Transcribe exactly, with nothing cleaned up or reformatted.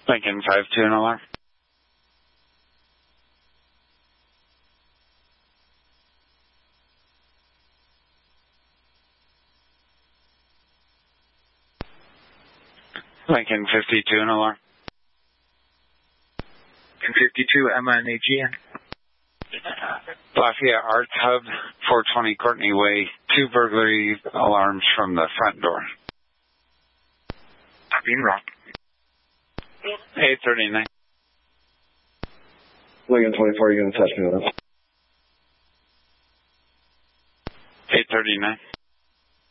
Lincoln five two, an alarm. Lincoln fifty-two, an alarm. Lincoln fifty-two, M N A G N. Lafayette Arts Hub, four twenty Courtney Way, two burglary alarms from the front door. Being wrong. eight thirty-nine. Lincoln twenty-four, you going to touch me with that? eight thirty-nine.